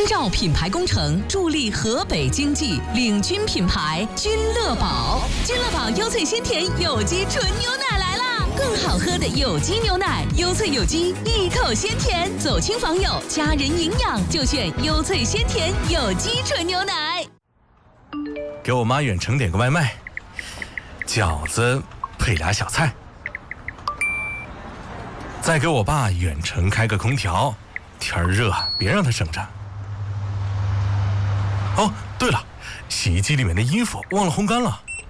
关照品牌工程，助力河北经济，领军品牌君乐宝。君乐宝优萃鲜甜有机纯牛奶来啦！更好喝的有机牛奶，优萃有机，一口鲜甜。走亲访友，家人营养就选优萃鲜甜有机纯牛奶。 给我妈远程点个外卖，饺子配俩小菜。再给我爸远程开个空调，天儿热，别让他省着。哦，对了，洗衣机里面的衣服忘了烘干了。